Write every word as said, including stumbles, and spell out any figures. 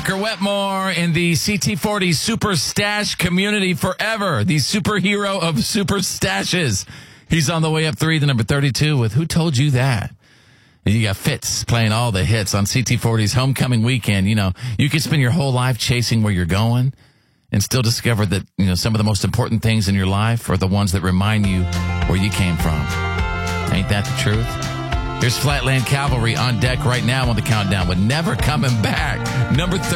Parker Wetmore in the C T forty Super Stash community forever. The superhero of super stashes. He's on the way up three, the number thirty-two with Who Told You That? And you got Fitz playing all the hits on C T forty's homecoming weekend. You know, you could spend your whole life chasing where you're going and still discover that, you know, some of the most important things in your life are the ones that remind you where you came from. Ain't that the truth? Here's Flatland Cavalry on deck right now on the countdown with Never Coming Back. Number thirty.